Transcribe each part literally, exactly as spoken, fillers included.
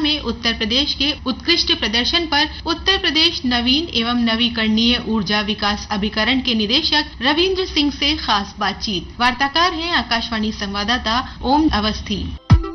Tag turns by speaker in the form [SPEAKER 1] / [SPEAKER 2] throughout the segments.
[SPEAKER 1] में उत्तर प्रदेश के उत्कृष्ट प्रदर्शन पर उत्तर प्रदेश नवीन एवं नवीकरणीय ऊर्जा विकास अभिकरण के निदेशक रविंद्र सिंह से खास बातचीत। वार्ताकार हैं आकाशवाणी संवाददाता ओम अवस्थी।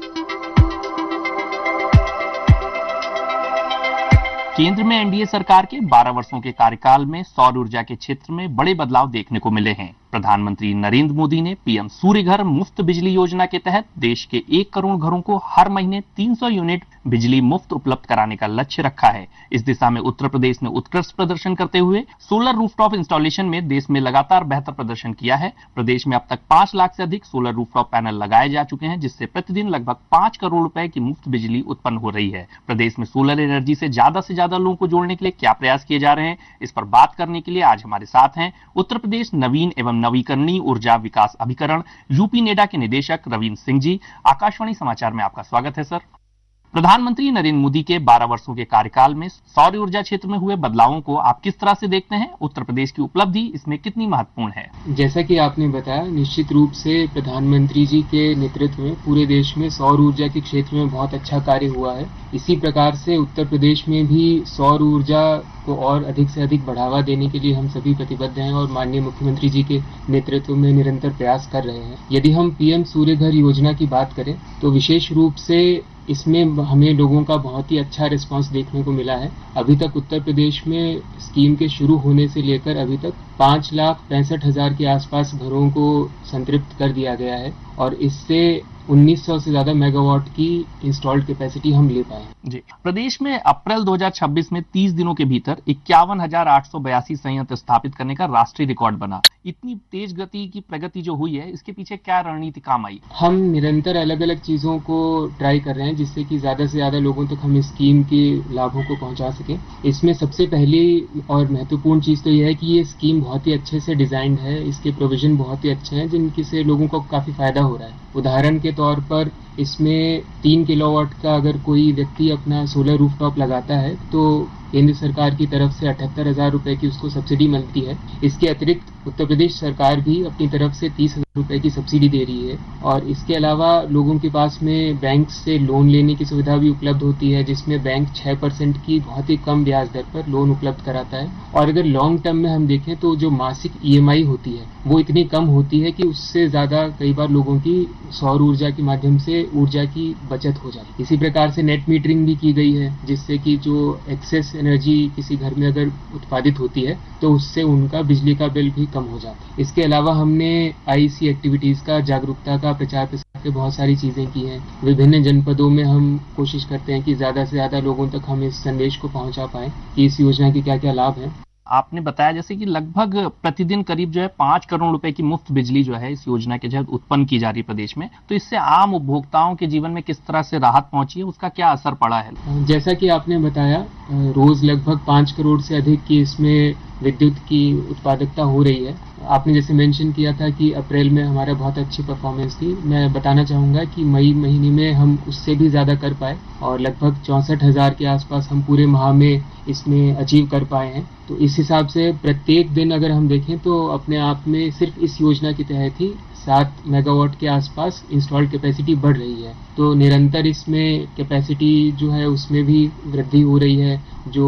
[SPEAKER 2] केंद्र में एनडीए सरकार के बारह वर्षों के कार्यकाल में सौर ऊर्जा के क्षेत्र में बड़े बदलाव देखने को मिले हैं। प्रधानमंत्री नरेंद्र मोदी ने पीएम सूर्य घर मुफ्त बिजली योजना के तहत देश के एक करोड़ घरों को हर महीने तीन सौ यूनिट बिजली मुफ्त उपलब्ध कराने का लक्ष्य रखा है। इस दिशा में उत्तर प्रदेश ने उत्कृष्ट प्रदर्शन करते हुए सोलर रूफटॉप इंस्टॉलेशन में देश में लगातार बेहतर प्रदर्शन किया है। प्रदेश में अब तक पांच लाख से अधिक सोलर रूफटॉप पैनल लगाए जा चुके हैं, जिससे प्रतिदिन लगभग पांच करोड़ रुपए की मुफ्त बिजली उत्पन्न हो रही है। प्रदेश में सोलर एनर्जी से ज्यादा से ज्यादा लोगों को जोड़ने के लिए क्या प्रयास किए जा रहे हैं, इस पर बात करने के लिए आज हमारे साथ हैं उत्तर प्रदेश नवीन एवं नवीकरणीय ऊर्जा विकास अभिकरण यूपी नेडा के निदेशक रविंद्र सिंह जी। आकाशवाणी समाचार में आपका स्वागत है सर। प्रधानमंत्री नरेंद्र मोदी के बारह वर्षों के कार्यकाल में सौर ऊर्जा क्षेत्र में हुए बदलावों को आप किस तरह से देखते हैं? उत्तर प्रदेश की उपलब्धि इसमें कितनी महत्वपूर्ण है?
[SPEAKER 3] जैसा कि आपने बताया, निश्चित रूप से प्रधानमंत्री जी के नेतृत्व में पूरे देश में सौर ऊर्जा के क्षेत्र में बहुत अच्छा कार्य हुआ है। इसी प्रकार से उत्तर प्रदेश में भी सौर ऊर्जा को और अधिक से अधिक बढ़ावा देने के लिए हम सभी प्रतिबद्ध हैं और माननीय मुख्यमंत्री जी के नेतृत्व में निरंतर प्रयास कर रहे हैं। यदि हम पीएम सूर्य घर योजना की बात करें तो विशेष रूप से इसमें हमें लोगों का बहुत ही अच्छा रिस्पांस देखने को मिला है। अभी तक उत्तर प्रदेश में स्कीम के शुरू होने से लेकर अभी तक पांच लाख पैंसठ हजार के आसपास घरों को संतृप्त कर दिया गया है और इससे उन्नीस सौ से ज्यादा मेगावाट की इंस्टॉल्ड कैपेसिटी हम ले पाए
[SPEAKER 2] जी। प्रदेश में अप्रैल दो हज़ार छब्बीस में तीस दिनों के भीतर इक्यावन हजार आठ सौ बयासी संयंत्र स्थापित करने का राष्ट्रीय रिकॉर्ड बना। इतनी तेज गति की प्रगति जो हुई है, इसके पीछे क्या रणनीति काम आई?
[SPEAKER 3] हम निरंतर अलग अलग चीजों को ट्राई कर रहे हैं जिससे कि ज्यादा से ज्यादा लोगों तक हम इस स्कीम के लाभों को पहुंचा सके। इसमें सबसे पहली और महत्वपूर्ण चीज तो यह है कि ये स्कीम बहुत ही अच्छे से डिजाइंड है, इसके प्रोविजन बहुत ही अच्छे हैं जिनकी से लोगों को काफी फायदा हो रहा है। उदाहरण के तौर पर इसमें तीन किलोवाट का अगर कोई व्यक्ति अपना सोलर रूफटॉप लगाता है तो केंद्र सरकार की तरफ से अठहत्तर हजार रुपए की उसको सब्सिडी मिलती है। इसके अतिरिक्त उत्तर प्रदेश सरकार भी अपनी तरफ से तीस हजार रुपए की सब्सिडी दे रही है और इसके अलावा लोगों के पास में बैंक से लोन लेने की सुविधा भी उपलब्ध होती है, जिसमें बैंक छह परसेंट की बहुत ही कम ब्याज दर पर लोन उपलब्ध कराता है। और अगर लॉन्ग टर्म में हम देखें तो जो मासिक ईएमआई होती है वो इतनी कम होती है कि उससे ज्यादा कई बार लोगों की सौर ऊर्जा के माध्यम से ऊर्जा की बचत हो जाती है। इसी प्रकार से नेट मीटरिंग भी की गई है जिससे कि जो एक्सेस एनर्जी किसी घर में अगर उत्पादित होती है तो उससे उनका बिजली का बिल भी कम हो जाता है। इसके अलावा हमने आईसी एक्टिविटीज का, जागरूकता का, प्रचार प्रसार के बहुत सारी चीजें की हैं। विभिन्न जनपदों में हम कोशिश करते हैं कि ज्यादा से ज्यादा लोगों तक हम इस संदेश को पहुंचा पाएं कि इस योजना के क्या क्या लाभ हैं।
[SPEAKER 2] आपने बताया जैसे कि लगभग प्रतिदिन करीब जो है पांच करोड़ रुपए की मुफ्त बिजली जो है इस योजना के तहत उत्पन्न की जा रही है प्रदेश में, तो इससे आम उपभोक्ताओं के जीवन में किस तरह से राहत पहुंची है, उसका क्या असर पड़ा है?
[SPEAKER 3] जैसा कि आपने बताया, रोज लगभग पांच करोड़ से अधिक की इसमें विद्युत की उत्पादकता हो रही है। आपने जैसे मेंशन किया था कि अप्रैल में हमारा बहुत अच्छी परफॉर्मेंस थी। मैं बताना चाहूंगा कि मई महीने में हम उससे भी ज्यादा कर पाए और लगभग चौसठ हजार के आसपास हम पूरे माह में इसमें अचीव कर पाए हैं। तो इस हिसाब से प्रत्येक दिन अगर हम देखें तो अपने आप में सिर्फ इस योजना के तहत ही सात मेगावाट के आसपास इंस्टॉल्ड कैपेसिटी बढ़ रही है। तो निरंतर इसमें कैपेसिटी जो है उसमें भी वृद्धि हो रही है। जो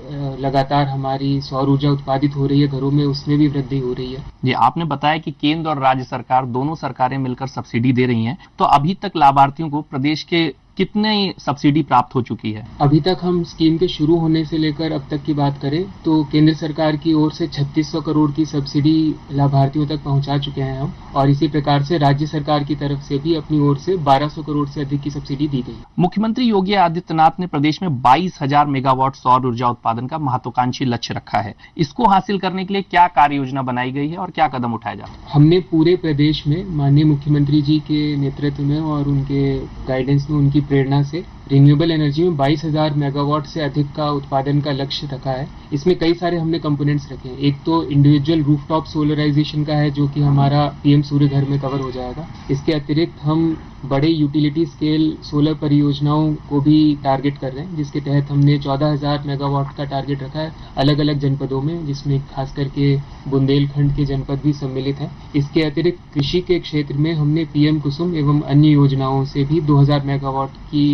[SPEAKER 3] लगातार हमारी सौर ऊर्जा उत्पादित हो रही है घरों में, उसमें भी वृद्धि हो रही है।
[SPEAKER 2] जी, आपने बताया कि केंद्र और राज्य सरकार दोनों सरकारें मिलकर सब्सिडी दे रही हैं, तो अभी तक लाभार्थियों को प्रदेश के कितने सब्सिडी प्राप्त हो चुकी है?
[SPEAKER 3] अभी तक हम स्कीम के शुरू होने से लेकर अब तक की बात करें तो केंद्र सरकार की ओर से छत्तीस सौ करोड़ की सब्सिडी लाभार्थियों तक पहुंचा चुके हैं हम, और इसी प्रकार से राज्य सरकार की तरफ से भी अपनी ओर से बारह सौ करोड़ से अधिक की सब्सिडी दी गई।
[SPEAKER 2] मुख्यमंत्री योगी आदित्यनाथ ने प्रदेश में बाईस हजार मेगावाट सौर ऊर्जा उत्पादन का महत्वाकांक्षी लक्ष्य रखा है। इसको हासिल करने के लिए क्या कार्य योजना बनाई गई है और क्या कदम उठाए जा रहे हैं?
[SPEAKER 3] हमने पूरे प्रदेश में माननीय मुख्यमंत्री जी के नेतृत्व में और उनके गाइडेंस में, उनकी प्रेरणा से रिन्यूएबल एनर्जी में बाईस हजार मेगावाट से अधिक का उत्पादन का लक्ष्य रखा है। इसमें कई सारे हमने कंपोनेंट्स रखे हैं। एक तो इंडिविजुअल रूफटॉप सोलराइजेशन का है जो कि हमारा पीएम सूर्य घर में कवर हो जाएगा। इसके अतिरिक्त हम बड़े यूटिलिटी स्केल सोलर परियोजनाओं को भी टारगेट कर रहे हैं, जिसके तहत हमने चौदह हजार मेगावाट का टारगेट रखा है अलग अलग जनपदों में, जिसमें खास करके बुंदेलखंड के जनपद भी सम्मिलित हैं। इसके अतिरिक्त कृषि के क्षेत्र में हमने पीएम कुसुम एवं अन्य योजनाओं से भी दो हजार मेगावाट की इंस्टॉल्ड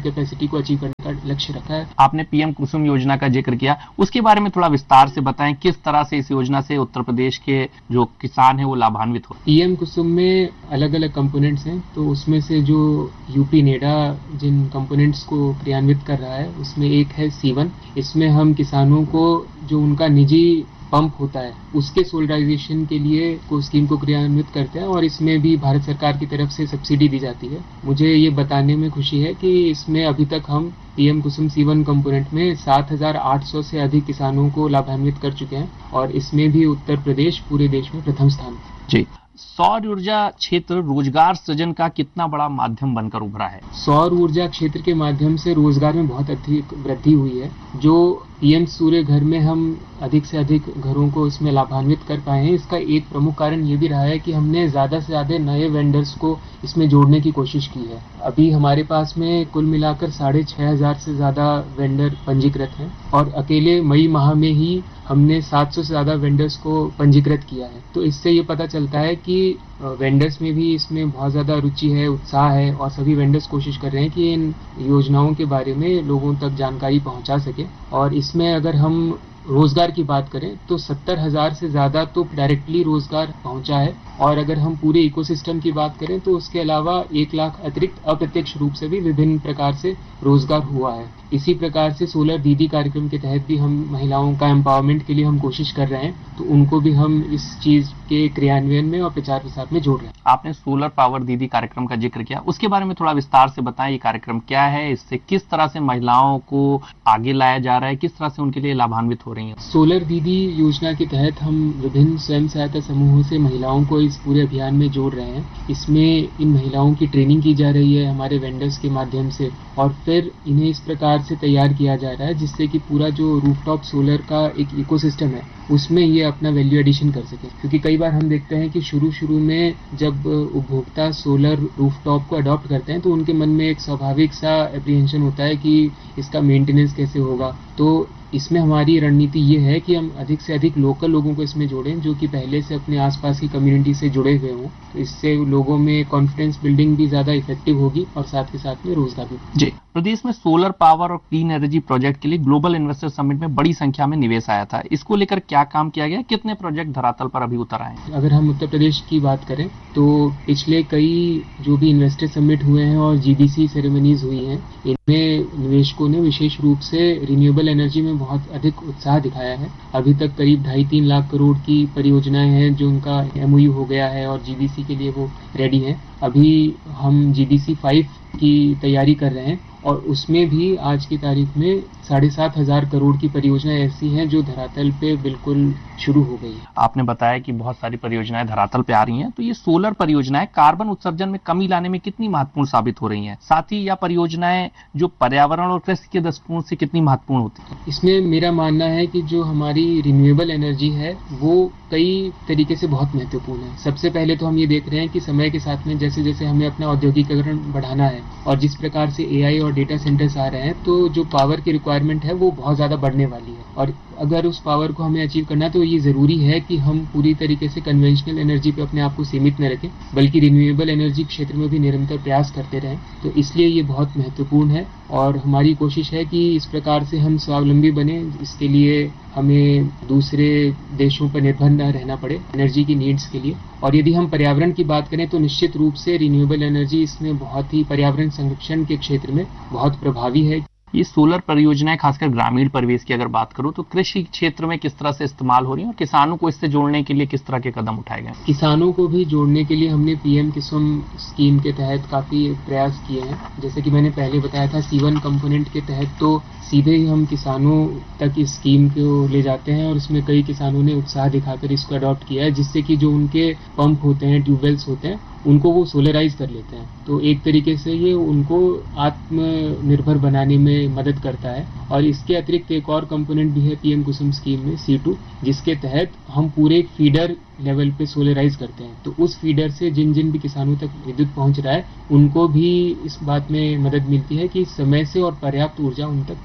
[SPEAKER 3] कैपेसिटी को अचीव करने का लक्ष्य रखा है।
[SPEAKER 2] आपने पीएम कुसुम योजना का जिक्र किया, उसके बारे में थोड़ा विस्तार से बताएं, किस तरह से इस योजना से उत्तर प्रदेश के जो किसान हैं वो लाभान्वित हो।
[SPEAKER 3] पीएम कुसुम में अलग अलग कंपोनेंट्स हैं, तो उसमें से जो यूपी नेडा जिन कंपोनेंट्स को क्रियान्वित कर रहा है उसमें एक है सीवन। इसमें हम किसानों को जो उनका निजी पंप होता है उसके सोलराइजेशन के लिए को स्कीम को क्रियान्वित करते हैं, और इसमें भी भारत सरकार की तरफ से सब्सिडी दी जाती है। मुझे ये बताने में खुशी है कि इसमें अभी तक हम पीएम कुसुम सीवन कंपोनेंट में सात हज़ार आठ सौ से अधिक किसानों को लाभान्वित कर चुके हैं, और इसमें भी उत्तर प्रदेश पूरे देश में प्रथम स्थान
[SPEAKER 2] जी। सौर ऊर्जा क्षेत्र रोजगार सृजन का कितना बड़ा माध्यम बनकर उभरा है?
[SPEAKER 3] सौर ऊर्जा क्षेत्र के माध्यम से रोजगार में बहुत अधिक वृद्धि हुई है। जो पीएम सूर्य घर में हम अधिक से अधिक घरों को इसमें लाभान्वित कर पाए हैं, इसका एक प्रमुख कारण ये भी रहा है कि हमने ज्यादा से ज्यादा नए वेंडर्स को इसमें जोड़ने की कोशिश की है। अभी हमारे पास में कुल मिलाकर साढ़े छह हजार से ज्यादा वेंडर पंजीकृत हैं, और अकेले मई माह में ही हमने सात सौ से ज्यादा वेंडर्स को पंजीकृत किया है। तो इससे ये पता चलता है कि वेंडर्स में भी इसमें बहुत ज्यादा रुचि है, उत्साह है, और सभी वेंडर्स कोशिश कर रहे हैं कि इन योजनाओं के बारे में लोगों तक जानकारी पहुंचा सके। और इसमें अगर हम रोजगार की बात करें तो सत्तर हजार से ज्यादा तो डायरेक्टली रोजगार पहुंचा है, और अगर हम पूरे इकोसिस्टम की बात करें तो उसके अलावा एक लाख अतिरिक्त अप्रत्यक्ष रूप से भी विभिन्न प्रकार से रोजगार हुआ है। इसी प्रकार से सोलर दीदी कार्यक्रम के तहत भी हम महिलाओं का एम्पावरमेंट के लिए हम कोशिश कर रहे हैं, तो उनको भी हम इस चीज के क्रियान्वयन में और प्रचार प्रसार में जोड़ रहे हैं।
[SPEAKER 2] आपने सोलर पावर दीदी कार्यक्रम का जिक्र किया, उसके बारे में थोड़ा विस्तार से बताएं। ये कार्यक्रम क्या है, इससे किस तरह से महिलाओं को आगे लाया जा रहा है, किस तरह से उनके लिए लाभान्वित हो रही है?
[SPEAKER 3] सोलर दीदी योजना के तहत हम विभिन्न स्वयं सहायता समूहों से महिलाओं को इस पूरे अभियान में जोड़ रहे हैं। इसमें इन महिलाओं की ट्रेनिंग की जा रही है हमारे वेंडर्स के माध्यम से, और फिर इन्हें इस प्रकार से तैयार किया जा रहा है जिससे कि पूरा जो रूफटॉप सोलर का एक इकोसिस्टम है उसमें ये अपना वैल्यू एडिशन कर सके। क्योंकि कई बार हम देखते हैं कि शुरू शुरू में जब उपभोक्ता सोलर रूफटॉप को अडॉप्ट करते हैं तो उनके मन में एक स्वाभाविक सा एप्रीहेंशन होता है कि इसका मेंटेनेंस कैसे होगा। तो इसमें हमारी रणनीति ये है कि हम अधिक से अधिक लोकल लोगों को इसमें जोड़ें जो कि पहले से अपने आसपास की कम्युनिटी से जुड़े हुए हों। तो इससे लोगों में कॉन्फिडेंस बिल्डिंग भी ज्यादा इफेक्टिव होगी और साथ के साथ में रोजगार भी।
[SPEAKER 2] जी, प्रदेश में सोलर पावर और क्लीन एनर्जी प्रोजेक्ट के लिए ग्लोबल इन्वेस्टर समिट में बड़ी संख्या में निवेश आया था। इसको लेकर क्या काम किया गया, कितने प्रोजेक्ट धरातल पर अभी उतर आए हैं?
[SPEAKER 3] अगर हम उत्तर प्रदेश की बात करें तो पिछले कई जो भी इन्वेस्टर समिट हुए हैं और जीबीसी सेरेमनीज हुई हैं, इनमें निवेशकों ने विशेष रूप से रिन्यूएबल एनर्जी में बहुत अधिक उत्साह दिखाया है। अभी तक करीब ढाई तीन लाख करोड़ की परियोजनाएं हैं जो उनका एमओयू हो गया है और जीबीसी के लिए वो रेडी हैं। अभी हम जीबीसी फाइव की तैयारी कर रहे हैं, और उसमें भी आज की तारीख में साढ़े सात हजार करोड़ की परियोजनाएं ऐसी हैं जो धरातल पे बिल्कुल शुरू हो गई है।
[SPEAKER 2] आपने बताया कि बहुत सारी परियोजनाएं धरातल पे आ रही हैं, तो ये सोलर परियोजनाएं कार्बन उत्सर्जन में कमी लाने में कितनी महत्वपूर्ण साबित हो रही हैं? साथ ही यह परियोजनाएं जो पर्यावरण और कृषि के दृष्टिकोण से कितनी महत्वपूर्ण होती है?
[SPEAKER 3] इसमें मेरा मानना है कि जो हमारी रिन्यूएबल एनर्जी है वो कई तरीके से बहुत महत्वपूर्ण है। सबसे पहले तो हम ये देख रहे हैं कि समय के साथ में जैसे जैसे हमें अपना औद्योगिकीकरण बढ़ाना है और जिस प्रकार से एआई और डेटा सेंटर्स आ रहे हैं, तो जो पावर की रिक्वायरमेंट है वो बहुत ज्यादा बढ़ने वाली है। और अगर उस पावर को हमें अचीव करना है तो ये जरूरी है कि हम पूरी तरीके से कन्वेंशनल एनर्जी पे अपने आप को सीमित न रखें, बल्कि रिन्यूएबल एनर्जी क्षेत्र में भी निरंतर प्रयास करते रहें। तो इसलिए ये बहुत महत्वपूर्ण है, और हमारी कोशिश है कि इस प्रकार से हम स्वावलंबी बने। इसके लिए हमें दूसरे देशों पर निर्भर न रहना पड़े एनर्जी की नीड्स के लिए। और यदि हम पर्यावरण की बात करें तो निश्चित रूप से रिन्यूएबल एनर्जी इसमें बहुत ही पर्यावरण संरक्षण के क्षेत्र में बहुत प्रभावी है।
[SPEAKER 2] ये सोलर परियोजनाएं खासकर ग्रामीण परिवेश की अगर बात करूं तो कृषि क्षेत्र में किस तरह से इस्तेमाल हो रही है, और किसानों को इससे जोड़ने के लिए किस तरह के कदम उठाए गए?
[SPEAKER 3] किसानों को भी जोड़ने के लिए हमने पीएम कुसुम स्कीम के तहत काफी प्रयास किए हैं। जैसे कि मैंने पहले बताया था, सीवन कंपोनेंट के तहत तो सीधे ही हम किसानों तक इस स्कीम को ले जाते हैं, और इसमें कई किसानों ने उत्साह दिखाकर इसको अडॉप्ट किया है, जिससे कि जो उनके पंप होते हैं, ट्यूबवेल्स होते हैं, उनको वो सोलराइज कर लेते हैं। तो एक तरीके से ये उनको आत्मनिर्भर बनाने में मदद करता है। और इसके अतिरिक्त एक और कंपोनेंट भी है पीएम कुसुम स्कीम में, सी टू, जिसके तहत हम पूरे फीडर लेवल पे सोलराइज करते हैं। तो उस फीडर से जिन जिन भी किसानों तक विद्युत पहुंच रहा है उनको भी इस बात में मदद मिलती है कि समय से और पर्याप्त ऊर्जा उन तक पहुंचे।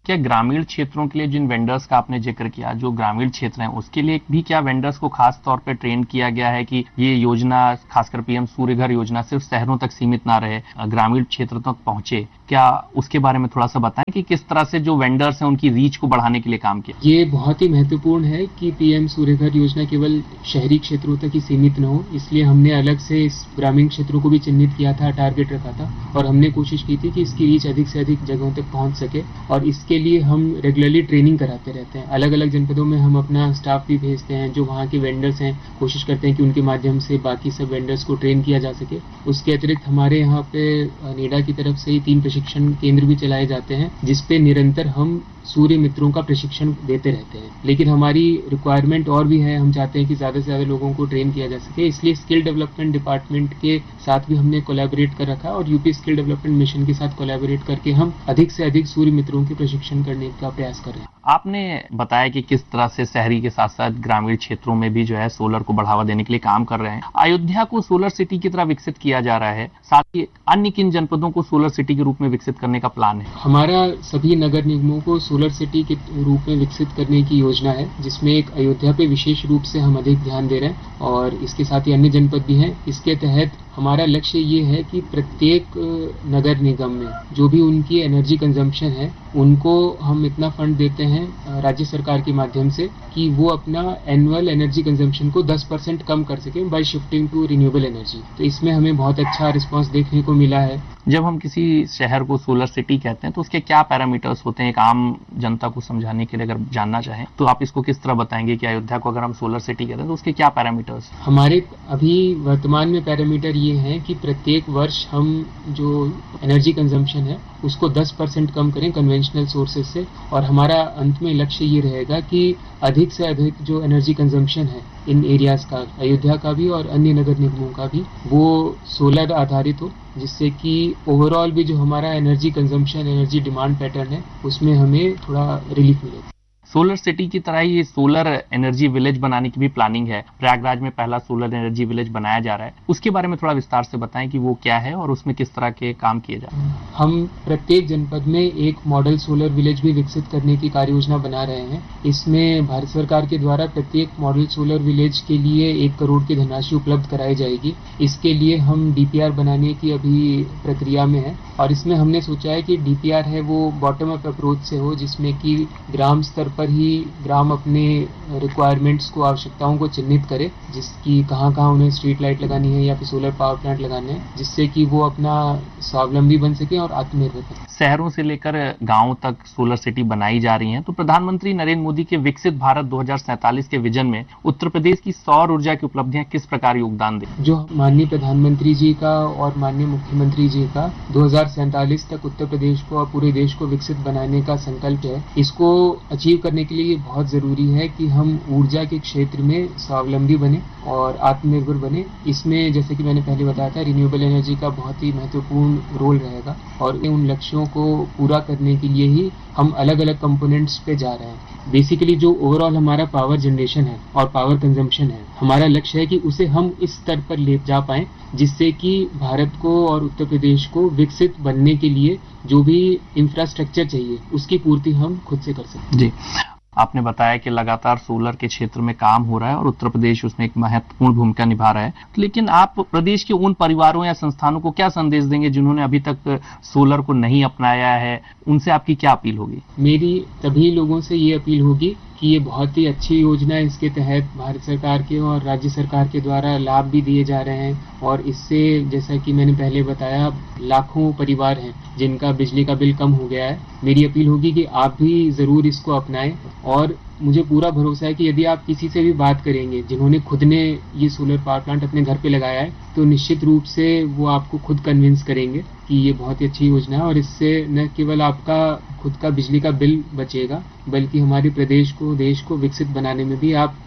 [SPEAKER 2] क्या ग्रामीण क्षेत्रों के लिए जिन वेंडर्स का आपने जिक्र किया, जो ग्रामीण क्षेत्र हैं, उसके लिए भी क्या वेंडर्स को खास तौर पे ट्रेन किया गया है कि ये योजना, खासकर पीएम सूर्य घर योजना सिर्फ शहरों तक सीमित ना रहे, ग्रामीण क्षेत्र तक पहुंचे? क्या उसके बारे में थोड़ा सा बताएं कि किस तरह से जो वेंडर्स हैं उनकी रीच को बढ़ाने के लिए काम किया?
[SPEAKER 3] ये बहुत ही महत्वपूर्ण है कि पीएम सूर्य घर योजना केवल शहरी क्षेत्रों तक ही सीमित न हो, इसलिए हमने अलग से इस ग्रामीण क्षेत्रों को भी चिन्हित किया था, टारगेट रखा था, और हमने कोशिश की थी कि इसकी रीच अधिक से अधिक जगहों तक पहुंच सके। और इसके लिए हम रेगुलरली ट्रेनिंग कराते रहते हैं। अलग अलग जनपदों में हम अपना स्टाफ भी भेजते हैं, जो वहाँ के वेंडर्स हैं, कोशिश करते हैं कि उनके माध्यम से बाकी सब वेंडर्स को ट्रेन किया जा सके। उसके अतिरिक्त हमारे यहाँ पे नेडा की तरफ से ही तीन प्रशिक्षण केंद्र भी चलाए जाते हैं, जिसपे निरंतर हम सूर्य मित्रों का प्रशिक्षण देते रहते हैं। लेकिन हमारी रिक्वायरमेंट और भी है, हम चाहते हैं कि ज्यादा से ज्यादा लोगों को ट्रेन किया जा सके, इसलिए स्किल डेवलपमेंट डिपार्टमेंट के साथ भी हमने कोलैबोरेट कर रखा है और यूपी स्किल डेवलपमेंट मिशन के साथ कोलैबोरेट करके हम अधिक से अधिक सूर्य मित्रों के प्रशिक्षण करने का प्रयास कर रहे हैं।
[SPEAKER 2] आपने बताया कि किस तरह से शहरी के साथ साथ ग्रामीण क्षेत्रों में भी जो है सोलर को बढ़ावा देने के लिए काम कर रहे हैं। अयोध्या को सोलर सिटी की तरह विकसित किया जा रहा है, साथ ही अन्य किन जनपदों को सोलर सिटी के रूप में विकसित करने का प्लान है?
[SPEAKER 3] हमारा सभी नगर निगमों को सोलर सिटी के रूप में विकसित करने की योजना है, जिसमें एक अयोध्या पे विशेष रूप से हम अधिक ध्यान दे रहे हैं और इसके साथ ही अन्य जनपद भी हैं। इसके तहत हमारा लक्ष्य ये है कि प्रत्येक नगर निगम में जो भी उनकी एनर्जी कंजम्पशन है, उनको हम इतना फंड देते हैं राज्य सरकार के माध्यम से कि वो अपना एनुअल एनर्जी कंजम्पशन को दस परसेंट कम कर सकें bye shifting to renewable energy. तो इसमें हमें बहुत अच्छा रिस्पांस देखने को मिला है।
[SPEAKER 2] जब हम किसी शहर को सोलर सिटी कहते हैं तो उसके क्या पैरामीटर्स होते हैं? एक आम जनता को समझाने के लिए अगर जानना चाहें तो आप इसको किस तरह बताएंगे कि अयोध्या को अगर हम सोलर सिटी कहते हैं तो उसके क्या पैरामीटर्स?
[SPEAKER 3] हमारे अभी वर्तमान में पैरामीटर ये है कि प्रत्येक वर्ष हम जो एनर्जी कंजम्पशन है उसको दस परसेंट कम करें कन्वेंशनल सोर्सेज से, और हमारा अंत में लक्ष्य ये रहेगा कि अधिक से अधिक जो एनर्जी कंजम्पशन है इन एरियाज का, अयोध्या का भी और अन्य नगर निगमों का भी, वो सोलर आधारित हो, जिससे कि ओवरऑल भी जो हमारा energy consumption, energy demand pattern है उसमें हमें थोड़ा रिलीफ मिले।
[SPEAKER 2] सोलर सिटी की तरह ही सोलर एनर्जी विलेज बनाने की भी प्लानिंग है। प्रयागराज में पहला सोलर एनर्जी विलेज बनाया जा रहा है, उसके बारे में थोड़ा विस्तार से बताएं कि वो क्या है और उसमें किस तरह के काम किए जा रहे हैं।
[SPEAKER 3] हम प्रत्येक जनपद में एक मॉडल सोलर विलेज भी विकसित करने की कार्य योजना बना रहे हैं। इसमें भारत सरकार के द्वारा प्रत्येक मॉडल सोलर विलेज के लिए एक करोड़ की धनराशि उपलब्ध कराई जाएगी। इसके लिए हम डीपीआर बनाने की अभी प्रक्रिया में है और इसमें हमने सोचा है कि डीपीआर है वो बॉटम अप अप्रोच से हो, जिसमें कि ग्राम स्तर पर ही ग्राम अपने रिक्वायरमेंट्स को, आवश्यकताओं को चिन्हित करे, जिसकी कहाँ कहाँ उन्हें स्ट्रीट लाइट लगानी है या फिर सोलर पावर प्लांट लगाने हैं, जिससे कि वो अपना स्वावलंबी बन सके और आत्मनिर्भर बने।
[SPEAKER 2] शहरों से लेकर गांवों तक सोलर सिटी बनाई जा रही है, तो प्रधानमंत्री नरेंद्र मोदी के विकसित भारत दो हज़ार सैंतालीस के विजन में उत्तर प्रदेश की सौर ऊर्जा की उपलब्धियां किस प्रकार योगदान दें?
[SPEAKER 3] जो माननीय प्रधानमंत्री जी का और माननीय मुख्यमंत्री जी का दो हज़ार सैंतालीस तक उत्तर प्रदेश को और पूरे देश को विकसित बनाने का संकल्प है, इसको अचीव करने के लिए बहुत जरूरी है कि हम ऊर्जा के क्षेत्र में स्वावलंबी बने और आत्मनिर्भर बने। इसमें जैसे कि मैंने पहले बताया था, रिन्यूएबल एनर्जी का बहुत ही महत्वपूर्ण रोल रहेगा और उन लक्ष्यों को पूरा करने के लिए ही हम अलग अलग कंपोनेंट्स पे जा रहे हैं। बेसिकली जो ओवरऑल हमारा पावर जनरेशन है और पावर कंजम्पशन है, हमारा लक्ष्य है कि उसे हम इस स्तर पर ले जा पाएं जिससे कि भारत को और उत्तर प्रदेश को विकसित बनने के लिए जो भी इंफ्रास्ट्रक्चर चाहिए उसकी पूर्ति हम खुद से कर सकते हैं।
[SPEAKER 2] जी, आपने बताया कि लगातार सोलर के क्षेत्र में काम हो रहा है और उत्तर प्रदेश उसमें एक महत्वपूर्ण भूमिका निभा रहा है, लेकिन आप प्रदेश के उन परिवारों या संस्थानों को क्या संदेश देंगे जिन्होंने अभी तक सोलर को नहीं अपनाया है? उनसे आपकी क्या अपील होगी?
[SPEAKER 3] मेरी सभी लोगों से ये अपील होगी कि ये बहुत ही अच्छी योजना है। इसके तहत भारत सरकार के और राज्य सरकार के द्वारा लाभ भी दिए जा रहे हैं और इससे, जैसा कि मैंने पहले बताया, लाखों परिवार हैं जिनका बिजली का बिल कम हो गया है। मेरी अपील होगी कि आप भी जरूर इसको अपनाएं और मुझे पूरा भरोसा है कि यदि आप किसी से भी बात करेंगे जिन्होंने खुद ने ये सोलर पावर प्लांट अपने घर पे लगाया है, तो निश्चित रूप से वो आपको खुद कन्विंस करेंगे कि ये बहुत ही अच्छी योजना है और इससे न केवल आपका खुद का बिजली का बिल बचेगा, बल्कि हमारे प्रदेश को, देश को विकसित बनाने में भी आप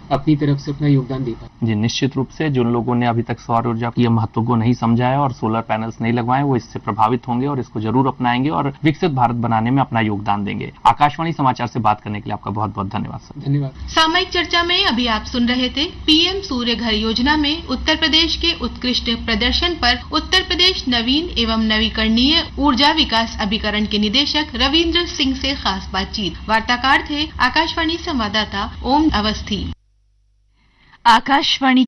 [SPEAKER 3] अपनी तरफ से अपना योगदान दे पाए।
[SPEAKER 2] जी, निश्चित रूप से जिन लोगों ने अभी तक सौर ऊर्जा की महत्व को नहीं समझा है और सोलर पैनल्स नहीं लगवाए, वो इससे प्रभावित होंगे और इसको जरूर अपनाएंगे और विकसित भारत बनाने में अपना योगदान देंगे। आकाशवाणी समाचार से बात करने के लिए आपका बहुत बहुत धन्यवाद सर।
[SPEAKER 3] धन्यवाद।
[SPEAKER 1] सामयिक चर्चा में अभी आप सुन रहे थे पीएम सूर्य घर योजना में उत्तर प्रदेश के उत्कृष्ट प्रदर्शन पर उत्तर प्रदेश नवीन एवं नवीकरणीय ऊर्जा विकास अभिकरण के निदेशक रविंद्र सिंह से खास बातचीत। वार्ताकार थे आकाशवाणी संवाददाता ओम अवस्थी।
[SPEAKER 4] आकाशवाणी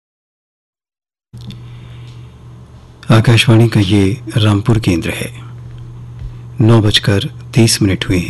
[SPEAKER 5] आकाशवाणी का ये रामपुर केंद्र है। नौ बजकर तीस मिनट हुए हैं।